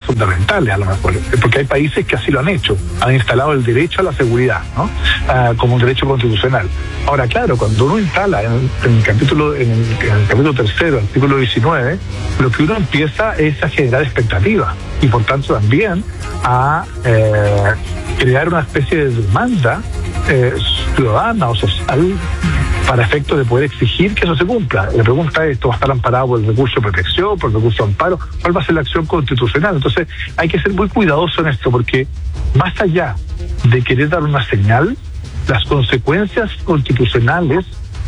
fundamentales, a lo mejor, porque hay países que así lo han hecho, han instalado el derecho a la seguridad, ¿no? Como un derecho constitucional. Ahora, claro, cuando uno instala en el capítulo tercero, artículo 19, lo que uno empieza es a generar expectativas y por tanto también a crear una especie de demanda ciudadana o social para efectos de poder exigir que eso se cumpla. La pregunta es, ¿esto va a estar amparado por el recurso de protección, por el recurso de amparo? ¿Cuál va a ser la acción constitucional? Entonces hay que ser muy cuidadoso en esto, porque más allá de querer dar una señal, las consecuencias constitucionales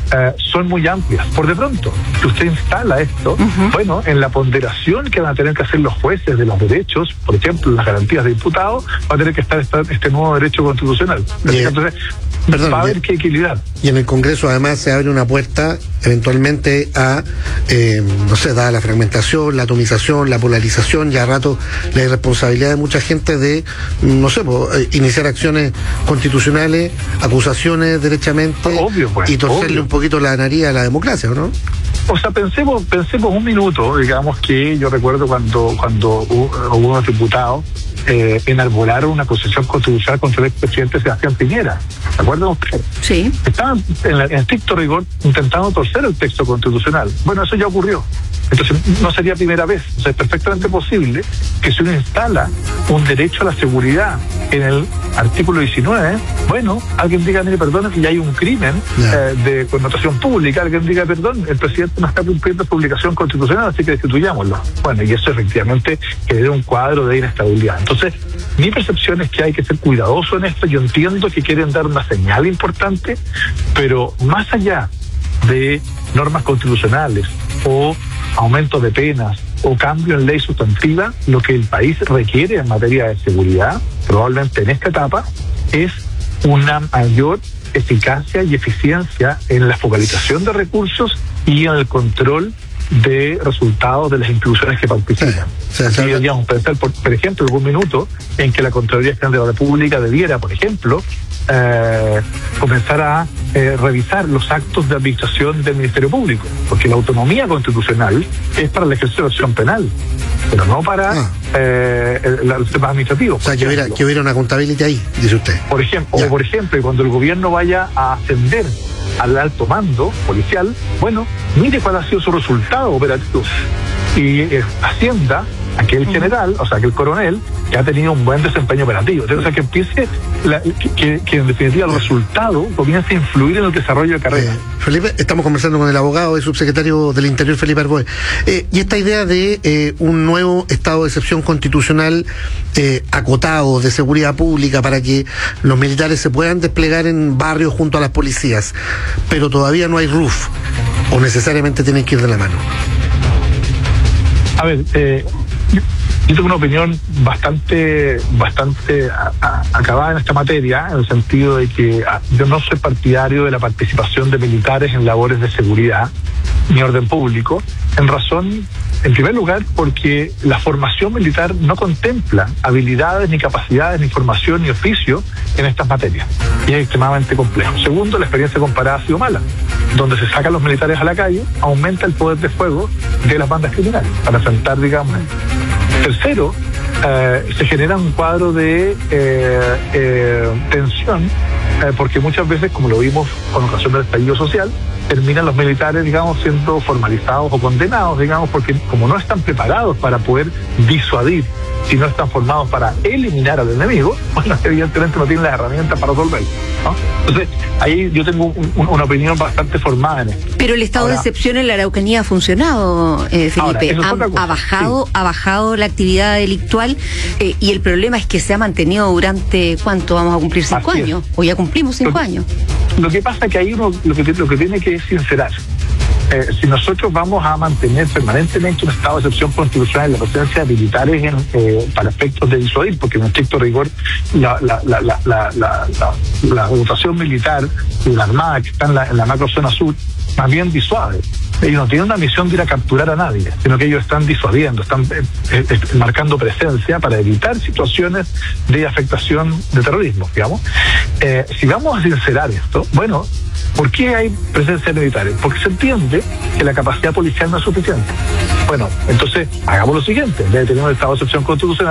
son muy amplias. Por de pronto, si usted instala esto, bueno, en la ponderación que van a tener que hacer los jueces de los derechos, por ejemplo, las garantías de diputados, va a tener que estar este nuevo derecho constitucional. Entonces, va a haber que equilibrar. Y en el Congreso además se abre una puerta eventualmente a, no sé, dada la fragmentación, la atomización, la polarización y a rato la irresponsabilidad de mucha gente de, no sé, iniciar acciones constitucionales, acusaciones derechamente, obvio, pues, y torcerle obvio un poquito la nariz a la democracia, ¿no? O sea, pensemos un minuto, digamos, que yo recuerdo cuando hubo unos diputados enarbolaron una acusación constitucional contra el expresidente Sebastián Piñera. ¿Se acuerdan ustedes? Sí. Estaban en estricto rigor intentando torcer el texto constitucional. Bueno, eso ya ocurrió. Entonces, no sería primera vez. O sea, es perfectamente posible que si uno instala un derecho a la seguridad en el artículo 19, bueno, alguien diga, mire, perdón, que ya hay un crimen de connotación pública, alguien diga, perdón, el presidente no está cumpliendo su obligación constitucional, así que destituyámoslo. Bueno, y eso efectivamente genera un cuadro de inestabilidad. Entonces, mi percepción es que hay que ser cuidadoso en esto. Yo entiendo que quieren dar una señal importante, pero más allá de normas constitucionales o aumento de penas o cambio en ley sustantiva, lo que el país requiere en materia de seguridad, probablemente en esta etapa, es una mayor eficacia y eficiencia en la focalización de recursos y en el control de resultados de las instituciones que participan. Podríamos pensar, por ejemplo, algún minuto en que la Contraloría General de la República debiera, por ejemplo, comenzar a revisar los actos de administración del Ministerio Público, porque la autonomía constitucional es para el ejercicio de acción penal, pero no para los temas administrativos. O sea, que hubiera una contabilidad ahí, dice usted. Por ejemplo, cuando el gobierno vaya a ascender al alto mando policial, bueno, mire cuál ha sido su resultado operativo. Y Hacienda, aquel general, o sea, aquel coronel, que ha tenido un buen desempeño operativo. O sea, que empiece, que en definitiva el resultado comience a influir en el desarrollo de carrera. Felipe, estamos conversando con el abogado y subsecretario del Interior, Felipe Arboe. Y esta idea de un nuevo estado de excepción constitucional acotado de seguridad pública para que los militares se puedan desplegar en barrios junto a las policías, pero todavía no hay RUF, o necesariamente tienen que ir de la mano. A ver, yo tengo una opinión bastante acabada en esta materia, en el sentido de que yo no soy partidario de la participación de militares en labores de seguridad ni orden público, en primer lugar, porque la formación militar no contempla habilidades, ni capacidades, ni formación, ni oficio en estas materias. Y es extremadamente complejo. Segundo, la experiencia comparada ha sido mala. Donde se sacan los militares a la calle, aumenta el poder de fuego de las bandas criminales, para enfrentar, digamos. Tercero, se genera un cuadro de tensión, porque muchas veces, como lo vimos con ocasión del estallido social, terminan los militares, digamos, siendo formalizados o condenados, digamos, porque como no están preparados para poder disuadir, si no están formados para eliminar al enemigo, bueno, evidentemente no tienen las herramientas para resolverlo, ¿no? Entonces, ahí yo tengo una opinión bastante formada en esto. Pero el estado de excepción en la Araucanía ha funcionado, Felipe. Ha bajado la actividad delictual y el problema es que se ha mantenido durante, ¿cuánto? Vamos a cumplir 5 años. O ya cumplimos 5 años. Lo que pasa es que ahí uno lo que tiene que sincerar. Si nosotros vamos a mantener permanentemente un estado de excepción constitucional en la presencia de militares para efectos de disuadir, porque en estricto rigor la dotación militar y la armada que está en la macrozona sur más bien disuade. Ellos no tienen una misión de ir a capturar a nadie, sino que ellos están disuadiendo, están marcando presencia para evitar situaciones de afectación de terrorismo, digamos. Si vamos a sincerar esto, bueno, ¿por qué hay presencia militar? Porque se entiende que la capacidad policial no es suficiente. Bueno, entonces hagamos lo siguiente, en vez de tener un estado de excepción constitucional,